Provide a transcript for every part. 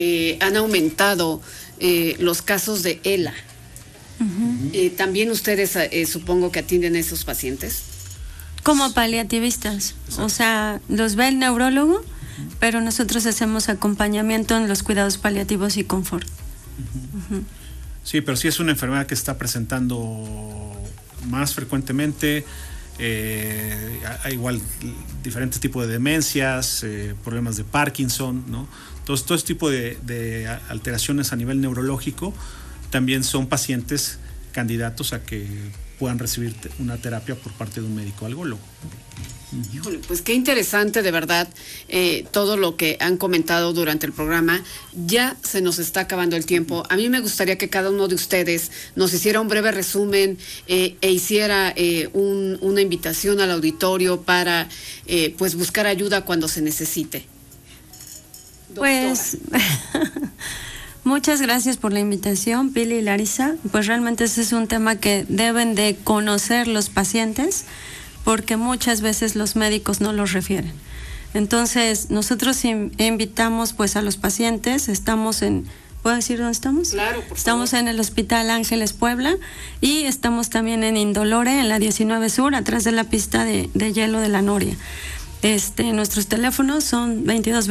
han aumentado los casos de ELA. ¿También ustedes supongo que atienden a esos pacientes? Como paliativistas. Exacto. O sea, los ve el neurólogo, pero nosotros hacemos acompañamiento en los cuidados paliativos y confort. Sí, pero sí es una enfermedad que está presentando más frecuentemente. Hay igual diferentes tipos de demencias, problemas de Parkinson, ¿no? Entonces, todo este tipo de alteraciones a nivel neurológico también son pacientes candidatos a que puedan recibir una terapia por parte de un médico algólogo. Híjole, pues qué interesante de verdad todo lo que han comentado durante el programa. Ya se nos está acabando el tiempo. A mí me gustaría que cada uno de ustedes nos hiciera un breve resumen e hiciera una invitación al auditorio para pues buscar ayuda cuando se necesite. Doctora. Pues muchas gracias por la invitación, Pili y Larisa. Pues realmente ese es un tema que deben de conocer los pacientes, porque muchas veces los médicos no los refieren. Entonces, nosotros invitamos pues a los pacientes, estamos en... ¿Puedo decir dónde estamos? Claro, por Estamos favor. en el Hospital Ángeles Puebla y estamos también en Indolore, en la 19 Sur, atrás de la pista de hielo de la Noria. Nuestros teléfonos son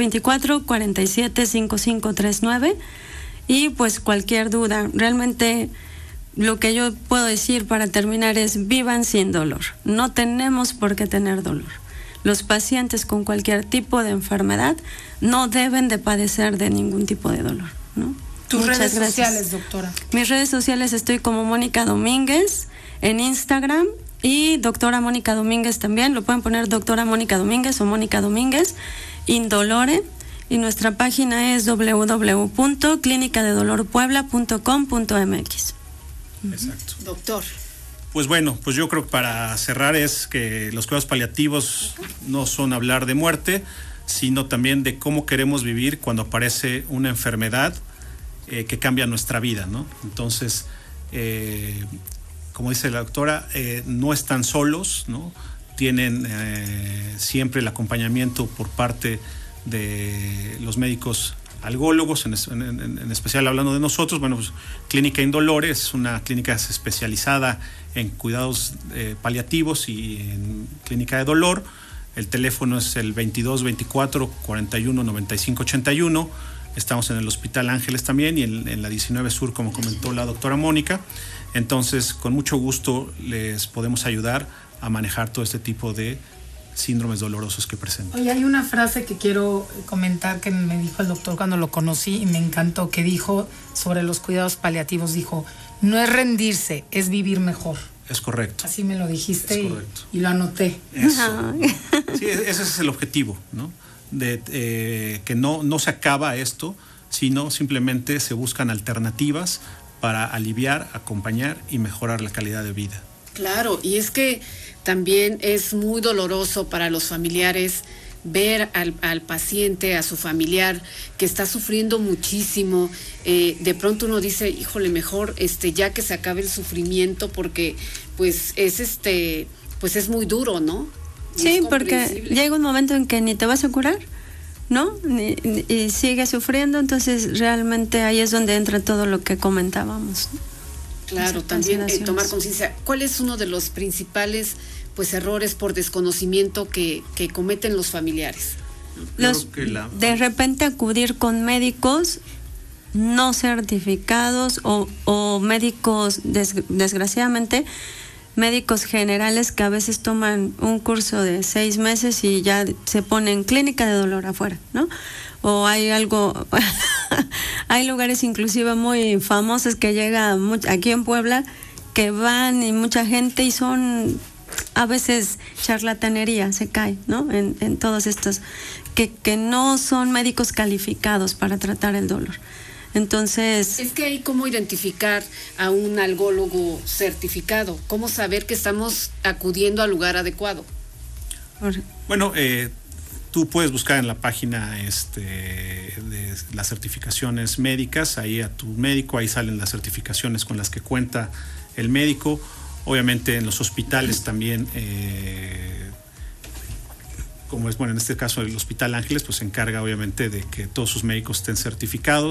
2224-475539 y pues cualquier duda, realmente... Lo que yo puedo decir para terminar es: vivan sin dolor. No tenemos por qué tener dolor. Los pacientes con cualquier tipo de enfermedad no deben de padecer de ningún tipo de dolor, ¿no? Tus Muchas redes gracias. sociales, doctora. Mis redes sociales estoy como Mónica Domínguez en Instagram y doctora Mónica Domínguez también. Lo pueden poner doctora Mónica Domínguez o Mónica Domínguez, Indolore. Y nuestra página es www.clinicadedolorpuebla.com.mx. Exacto. Doctor. Pues bueno, pues yo creo que para cerrar es que los cuidados paliativos no son hablar de muerte, sino también de cómo queremos vivir cuando aparece una enfermedad que cambia nuestra vida, ¿no? Entonces, como dice la doctora, no están solos, ¿no? Tienen siempre el acompañamiento por parte de los médicos algólogos, en especial hablando de nosotros. Bueno, pues Clínica Indolore es una clínica especializada en cuidados paliativos y en clínica de dolor. El teléfono es el 2224-419581. Estamos en el Hospital Ángeles también y en la 19 Sur, como comentó la doctora Mónica. Entonces, con mucho gusto les podemos ayudar a manejar todo este tipo de síndromes dolorosos que presentan. Oye, hay una frase que quiero comentar que me dijo el doctor cuando lo conocí y me encantó, que dijo sobre los cuidados paliativos, dijo: no es rendirse, es vivir mejor. Es correcto. Así me lo dijiste correcto. y lo anoté. Eso. Sí, ese es el objetivo, ¿no? De que no se acaba esto, sino simplemente se buscan alternativas para aliviar, acompañar y mejorar la calidad de vida. Claro, y es que también es muy doloroso para los familiares ver al paciente, a su familiar que está sufriendo muchísimo. De pronto uno dice, híjole, mejor ya que se acabe el sufrimiento, porque pues es muy duro, ¿no? Sí, porque llega un momento en que ni te vas a curar, ¿no? Y sigues sufriendo, entonces realmente ahí es donde entra todo lo que comentábamos, ¿no? Claro, también tomar conciencia. ¿Cuál es uno de los principales errores por desconocimiento que cometen los familiares? De repente acudir con médicos no certificados o médicos, desgraciadamente, médicos generales que a veces toman un curso de 6 meses y ya se ponen clínica de dolor afuera, ¿no? O hay hay lugares inclusive muy famosos que llega aquí en Puebla, que van y mucha gente y son a veces charlatanería, se cae, ¿no? En todos estos que no son médicos calificados para tratar el dolor. Entonces, es que hay cómo identificar a un algólogo certificado, cómo saber que estamos acudiendo al lugar adecuado. Bueno, tú puedes buscar en la página de las certificaciones médicas, ahí a tu médico, ahí salen las certificaciones con las que cuenta el médico. Obviamente en los hospitales también como es, bueno, en este caso el Hospital Ángeles, pues se encarga obviamente de que todos sus médicos estén certificados.